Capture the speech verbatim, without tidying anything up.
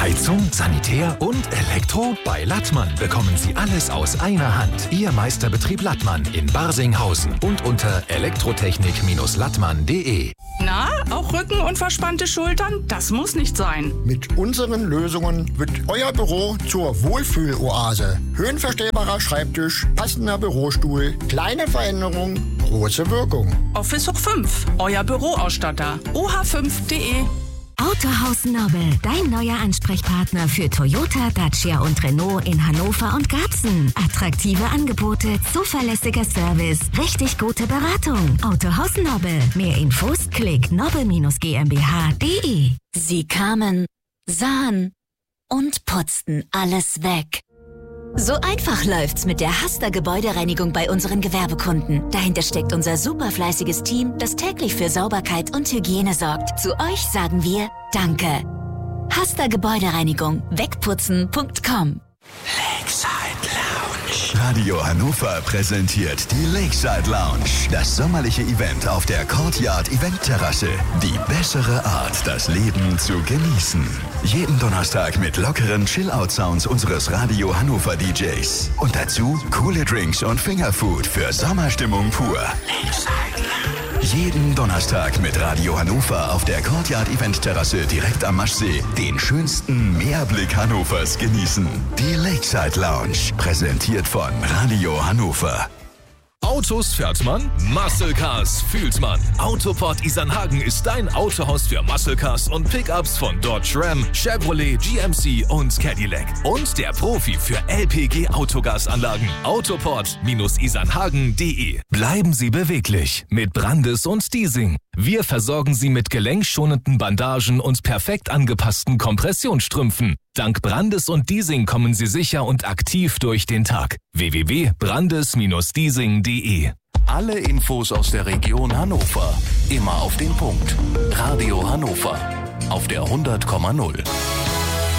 Heizung, Sanitär und Elektro? Bei Lattmann bekommen Sie alles aus einer Hand. Ihr Meisterbetrieb Lattmann in Barsinghausen und unter elektrotechnik Bindestrich lattmann punkt de. Na, auch Rücken und verspannte Schultern? Das muss nicht sein. Mit unseren Lösungen wird euer Büro zur Wohlfühloase. Höhenverstellbarer Schreibtisch, passender Bürostuhl, kleine Veränderung, große Wirkung. Office Hoch fünf, euer Büroausstatter. o h fünf punkt de. Autohaus Nobel, dein neuer Ansprechpartner für Toyota, Dacia und Renault in Hannover und Garbsen. Attraktive Angebote, zuverlässiger Service, richtig gute Beratung. Autohaus Nobel. Mehr Infos klick nobel GmbH punkt de. Sie kamen, sahen und putzten alles weg. So einfach läuft's mit der Hasta Gebäudereinigung bei unseren Gewerbekunden. Dahinter steckt unser superfleißiges Team, das täglich für Sauberkeit und Hygiene sorgt. Zu euch sagen wir Danke. Hasta Gebäudereinigung. Wegputzen punkt com. Lakeside Lounge. Radio Hannover präsentiert die Lakeside Lounge. Das sommerliche Event auf der Courtyard Eventterrasse. Die bessere Art, das Leben zu genießen. Jeden Donnerstag mit lockeren Chill-Out-Sounds unseres Radio Hannover D Js. Und dazu coole Drinks und Fingerfood für Sommerstimmung pur. Lakeside Lounge. Jeden Donnerstag mit Radio Hannover auf der Courtyard Eventterrasse direkt am Maschsee den schönsten Meerblick Hannovers genießen. Die Lakeside Lounge, präsentiert von Radio Hannover. Autos fährt man, Muscle Cars fühlt man. Autoport Isernhagen ist dein Autohaus für Muscle Cars und Pickups von Dodge Ram, Chevrolet, G M C und Cadillac. Und der Profi für L P G-Autogasanlagen. Autoport Isernhagen punkt de. Bleiben Sie beweglich mit Brandes und Diesing. Wir versorgen Sie mit gelenkschonenden Bandagen und perfekt angepassten Kompressionsstrümpfen. Dank Brandes und Diesing kommen Sie sicher und aktiv durch den Tag. w w w punkt brandes Diesing punkt de. Alle Infos aus der Region Hannover. Immer auf den Punkt. Radio Hannover. Auf der hundert Komma null.